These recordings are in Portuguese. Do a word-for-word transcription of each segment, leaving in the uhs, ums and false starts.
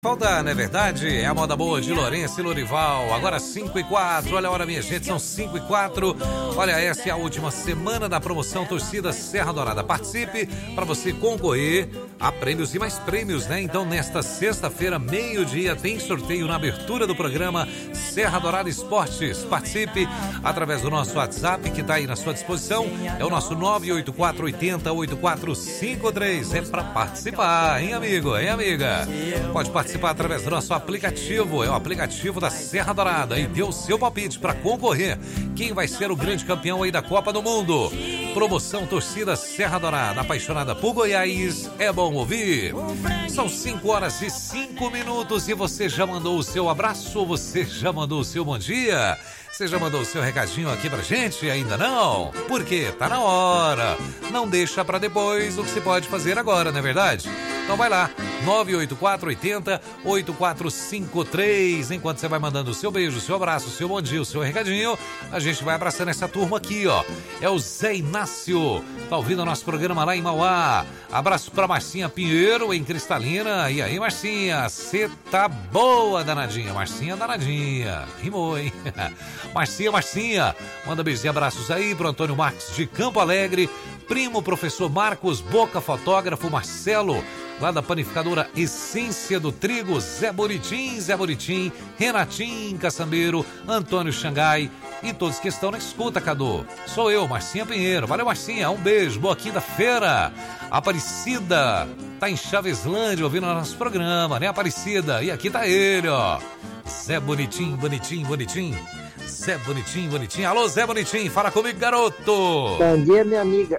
Falta, não é verdade? É a moda boa de Lourenço e Lorival. Agora cinco e quatro. Olha a hora, minha gente, são cinco e quatro. Olha, essa é a última semana da promoção Torcida Serra Dourada. Participe para você concorrer a prêmios e mais prêmios, né? Então, nesta sexta-feira, meio-dia, tem sorteio na abertura do programa Serra Dourada Esportes. Participe através do nosso WhatsApp, que está aí na sua disposição. É o nosso nove oito quatro oito zero oito quatro cinco três. É para participar, hein, amigo? Hein, amiga? Pode participar. Participar através do nosso aplicativo, é o aplicativo da Serra Dourada, e dê o seu palpite para concorrer. Quem vai ser o grande campeão aí da Copa do Mundo? Promoção Torcida Serra Dourada, apaixonada por Goiás, é bom ouvir. São cinco horas e cinco minutos e você já mandou o seu abraço, você já mandou o seu bom dia? Você já mandou o seu recadinho aqui pra gente? Ainda não? Por quê? Tá na hora. Não deixa pra depois o que você pode fazer agora, não é verdade? Então vai lá, nove oito quatro oito zero oito quatro cinco três. Enquanto você vai mandando o seu beijo, o seu abraço, o seu bom dia, o seu recadinho, a gente vai abraçando essa turma aqui, ó. É o Zé Inácio, tá ouvindo o nosso programa lá em Mauá. Abraço pra Marcinha Pinheiro, em Cristalina. E aí, Marcinha, você tá boa, danadinha. Marcinha, danadinha. Rimou, hein? Marcinha, Marcinha, manda beijos e abraços aí pro Antônio Marques de Campo Alegre, primo professor Marcos, Boca, fotógrafo Marcelo, lá da panificadora Essência do Trigo, Zé Bonitim, Zé Bonitim, Renatim Caçambeiro, Antônio Xangai e todos que estão na escuta, Cadu. Sou eu, Marcinha Pinheiro. Valeu, Marcinha, um beijo, boa quinta-feira. Aparecida tá em Chaveslândia ouvindo o nosso programa, né, Aparecida? E aqui tá ele, ó, Zé Bonitim, Bonitim, Bonitim. Zé Bonitinho, Bonitinho. Alô, Zé Bonitinho, fala comigo, garoto. Bom dia, minha amiga.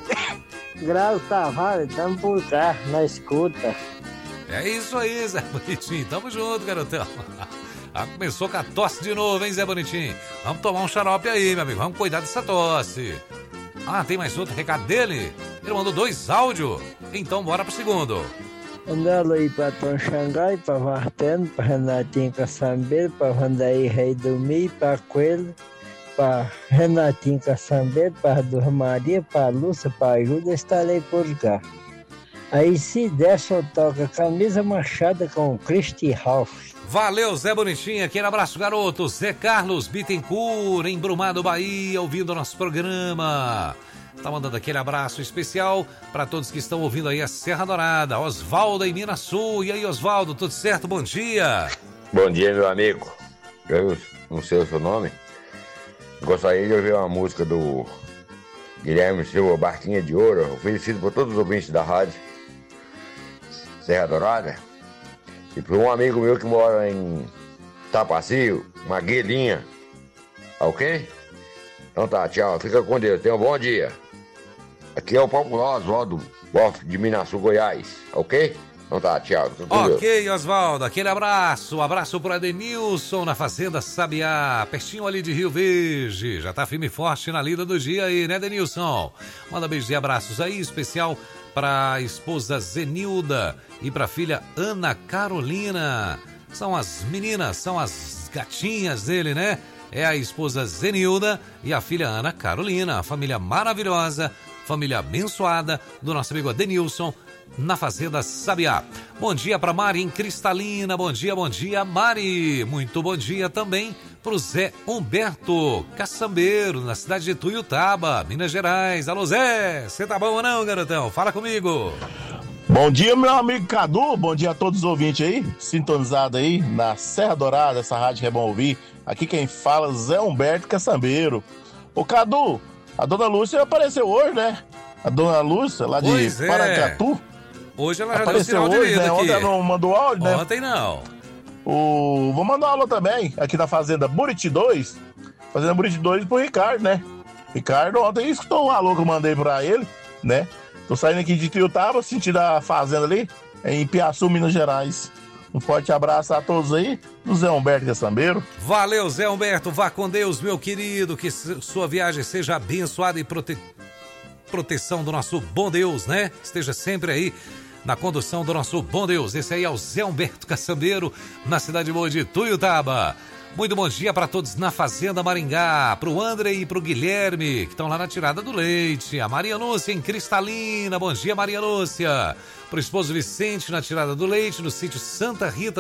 Graus Tavares, estamos por cá, na escuta. É isso aí, Zé Bonitinho. Tamo junto, garotão. Ah, começou com a tosse de novo, hein, Zé Bonitinho? Vamos tomar um xarope aí, meu amigo. Vamos cuidar dessa tosse. Ah, tem mais outro recado dele? Ele mandou dois áudios. Então, bora pro segundo. Mandando aí pra Tom Xangai, pra Vartendo, pra Renatinho Caçambeiro, pra Vandaí Rei do Mi, pra Coelho, pra Renatinho Caçambeiro, pra Dor Maria, pra Lúcia, pra Ajuda, estarei por cá. Aí se der, só toca Camisa Machada com o Christy Ralph. Valeu, Zé Bonitinho, aquele abraço, garoto. Zé Carlos Bittencourt, em Brumado, Bahia, ouvindo o nosso programa. Tá mandando aquele abraço especial para todos que estão ouvindo aí a Serra Dourada. Osvaldo em Minas Sul. E aí, Osvaldo, tudo certo? Bom dia. Bom dia, meu amigo. Eu não sei o seu nome. Gostaria de ouvir uma música do Guilherme Silva, Barquinha de Ouro, oferecido por todos os ouvintes da rádio Serra Dourada. E por um amigo meu que mora em Tapacio, Maguelinha. Ok? Então tá, tchau. Fica com Deus. Tenha um bom dia. Aqui é o popular Oswaldo Boff de Minas Sul, Goiás. Ok? Então tá, tchau. Ok, Oswaldo. Aquele abraço. Um abraço pro Adenilson na Fazenda Sabiá. Pertinho ali de Rio Verde. Já tá firme e forte na lida do dia aí, né, Adenilson? Manda beijos e abraços aí, especial pra esposa Zenilda e pra filha Ana Carolina. São as meninas, são as gatinhas dele, né? É a esposa Zenilda e a filha Ana Carolina, a família maravilhosa, família abençoada do nosso amigo Adenilson na Fazenda Sabiá. Bom dia para Mari em Cristalina, bom dia, bom dia, Mari. Muito bom dia também pro Zé Humberto Caçambeiro, na cidade de Tuiutaba, Minas Gerais. Alô, Zé, você tá bom ou não, garotão? Fala comigo. Bom dia, meu amigo Cadu, bom dia a todos os ouvintes aí, sintonizados aí na Serra Dourada, essa rádio que é bom ouvir. Aqui quem fala é Zé Humberto Caçambeiro. Ô Cadu, a dona Lúcia apareceu hoje, né? A dona Lúcia, lá de pois é. Paracatu. Hoje ela já apareceu deu sinal hoje, de vida né? aqui. Ontem ela não mandou áudio, né? Ontem não. O... Vou mandar aula também, aqui na Fazenda Buriti dois. Fazenda Buriti dois pro Ricardo, né? Ricardo ontem escutou um alô que eu mandei pra ele, né? Tô saindo aqui de Tuiutaba, sentindo a fazenda ali, em Piaçu, Minas Gerais. Um forte abraço a todos aí, do Zé Humberto Caçambeiro. Valeu, Zé Humberto, vá com Deus, meu querido, que sua viagem seja abençoada e prote... proteção do nosso bom Deus, né? Esteja sempre aí na condução do nosso bom Deus. Esse aí é o Zé Humberto Caçambeiro, na cidade boa de Tuiutaba. Muito bom dia para todos na Fazenda Maringá, pro André e pro Guilherme, que estão lá na tirada do leite. A Maria Lúcia em Cristalina, bom dia Maria Lúcia. Pro esposo Vicente na tirada do leite, no sítio Santa Rita